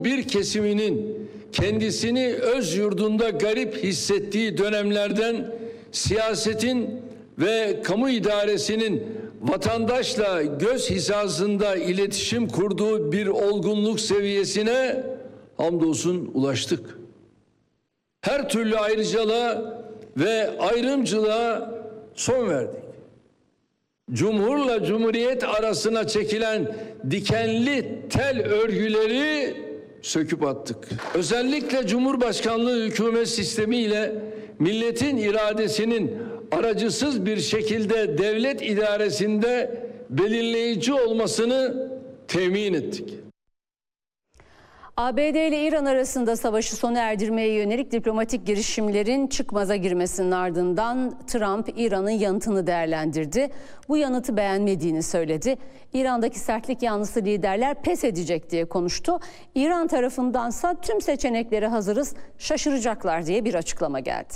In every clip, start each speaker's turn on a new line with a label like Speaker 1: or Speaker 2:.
Speaker 1: Bir kesiminin kendisini öz yurdunda garip hissettiği dönemlerden siyasetin ve kamu idaresinin vatandaşla göz hizasında iletişim kurduğu bir olgunluk seviyesine hamdolsun ulaştık. Her türlü ayrıcalığa ve ayrımcılığa son verdik. Cumhurla Cumhuriyet arasına çekilen dikenli tel örgüleri söküp attık. Özellikle Cumhurbaşkanlığı hükümet sistemiyle milletin iradesinin aracısız bir şekilde devlet idaresinde belirleyici olmasını temin ettik.
Speaker 2: ABD ile İran arasında savaşı sona erdirmeye yönelik diplomatik girişimlerin çıkmaza girmesinin ardından Trump İran'ın yanıtını değerlendirdi. Bu yanıtı beğenmediğini söyledi. İran'daki sertlik yanlısı liderler pes edecek diye konuştu. İran tarafındansa tüm seçeneklere hazırız, şaşıracaklar diye bir açıklama geldi.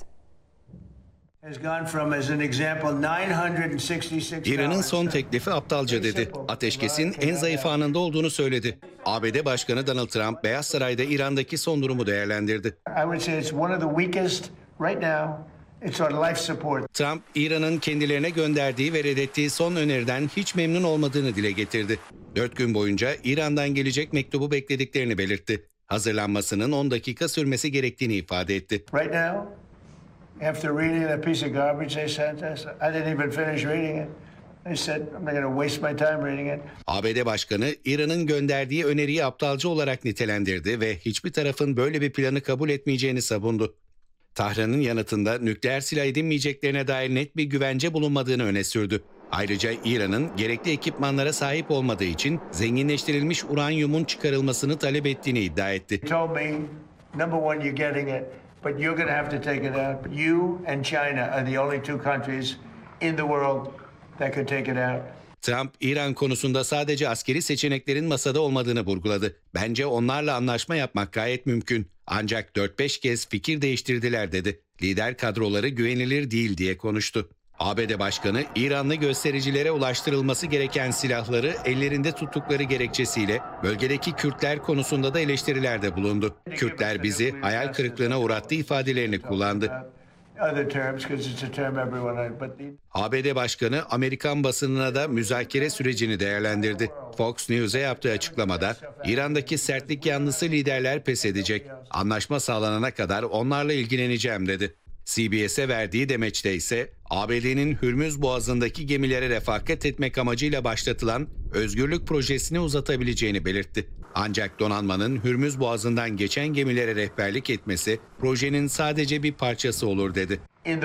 Speaker 3: İran'ın son teklifi aptalca dedi. Ateşkesin en zayıf anında olduğunu söyledi. ABD Başkanı Donald Trump, Beyaz Saray'da İran'daki son durumu değerlendirdi. Trump, İran'ın kendilerine gönderdiği ve reddettiği son öneriden hiç memnun olmadığını dile getirdi. 4 gün boyunca İran'dan gelecek mektubu beklediklerini belirtti. Hazırlanmasının 10 dakika sürmesi gerektiğini ifade etti.
Speaker 4: After reading a piece of garbage they sent us, I didn't even finish reading it. They said, I'm not going to waste my time reading it.
Speaker 3: ABD Başkanı İran'ın gönderdiği öneriyi aptalca olarak nitelendirdi ve hiçbir tarafın böyle bir planı kabul etmeyeceğini savundu. Tahran'ın yanıtında nükleer silah edinmeyeceklerine dair net bir güvence bulunmadığını öne sürdü. Ayrıca İran'ın gerekli ekipmanlara sahip olmadığı için zenginleştirilmiş uranyumun çıkarılmasını talep ettiğini iddia etti.
Speaker 4: He told me, number one, you're getting it. But you're going to have to take it out. You and China are the only two countries in the world that could take it out.
Speaker 3: Trump, İran konusunda sadece askeri seçeneklerin masada olmadığını vurguladı. Bence onlarla anlaşma yapmak gayet mümkün. Ancak 4-5 kez fikir değiştirdiler dedi. Lider kadroları güvenilir değil diye konuştu. ABD Başkanı, İranlı göstericilere ulaştırılması gereken silahları ellerinde tuttukları gerekçesiyle bölgedeki Kürtler konusunda da eleştirilerde bulundu. Kürtler bizi hayal kırıklığına uğrattı ifadelerini kullandı. ABD Başkanı Amerikan basınına da müzakere sürecini değerlendirdi. Fox News'e yaptığı açıklamada İran'daki sertlik yanlısı liderler pes edecek. Anlaşma sağlanana kadar onlarla ilgileneceğim dedi. CBS'e verdiği demeçte ise ABD'nin Hürmüz Boğazı'ndaki gemilere refakat etmek amacıyla başlatılan özgürlük projesini uzatabileceğini belirtti. Ancak donanmanın Hürmüz Boğazı'ndan geçen gemilere rehberlik etmesi projenin sadece bir parçası olur dedi.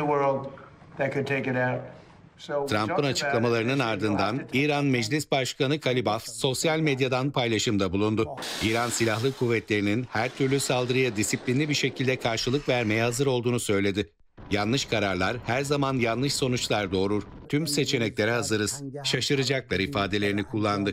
Speaker 3: Trump'ın açıklamalarının ardından İran Meclis Başkanı Kalibaf sosyal medyadan paylaşımda bulundu. İran Silahlı Kuvvetleri'nin her türlü saldırıya disiplinli bir şekilde karşılık vermeye hazır olduğunu söyledi. Yanlış kararlar her zaman yanlış sonuçlar doğurur. Tüm seçeneklere hazırız. Şaşıracaklar ifadelerini kullandı.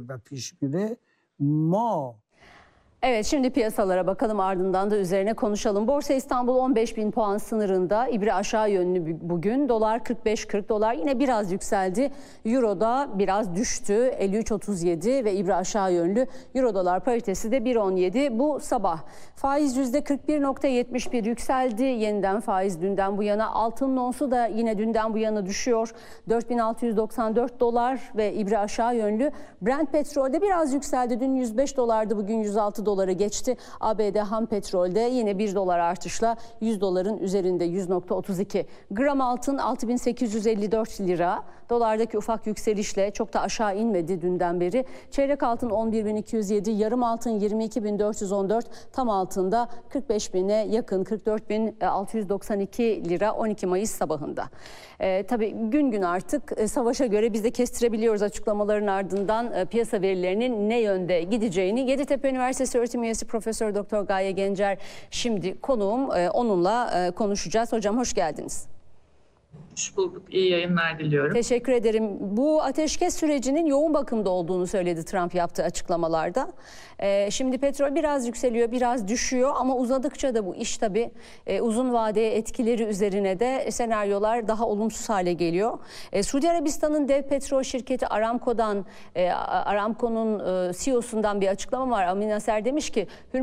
Speaker 2: Evet, şimdi piyasalara bakalım, ardından da üzerine konuşalım. Borsa İstanbul 15.000 puan sınırında, ibre aşağı yönlü bugün. Dolar 45.40, dolar yine biraz yükseldi. Euro da biraz düştü, 53.37 ve ibre aşağı yönlü. Euro dolar paritesi de 1.17 bu sabah. Faiz %41.71 yükseldi. Yeniden faiz dünden bu yana. Altının onsu da yine dünden bu yana düşüyor. 4.694 dolar ve ibre aşağı yönlü. Brent petrolde biraz yükseldi. Dün 105 dolardı, bugün 106 dolara geçti. ABD ham petrolde yine 1 dolar artışla 100 doların üzerinde, 100.32. Gram altın 6.854 lira. Dolardaki ufak yükselişle çok da aşağı inmedi dünden beri. Çeyrek altın 11.207, yarım altın 22.414, tam altında 45.000'e yakın, 44.692 lira 12 Mayıs sabahında. Tabii gün gün artık savaşa göre biz de kestirebiliyoruz açıklamaların ardından piyasa verilerinin ne yönde gideceğini. Yeditepe Üniversitesi öğretim üyesi Profesör Doktor Gaye Gencer şimdi konuğum, onunla konuşacağız. Hocam hoş geldiniz.
Speaker 5: Hoş bulduk. İyi yayınlar diliyorum.
Speaker 2: Teşekkür ederim. Bu ateşkes sürecinin yoğun bakımda olduğunu söyledi Trump yaptığı açıklamalarda. Şimdi petrol biraz yükseliyor, biraz düşüyor ama uzadıkça da bu iş tabii uzun vadeye etkileri üzerine de senaryolar daha olumsuz hale geliyor. Suudi Arabistan'ın dev petrol şirketi Aramco'nun CEO'sundan bir açıklama var. Amin Naser demiş ki